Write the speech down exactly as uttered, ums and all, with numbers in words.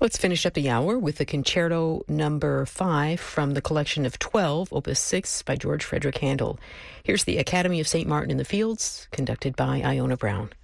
Let's finish up the hour with the Concerto Number Five from the collection of twelve, Opus Six by George Frederick Handel. Here's the Academy of Saint Martin in the Fields, conducted by Iona Brown.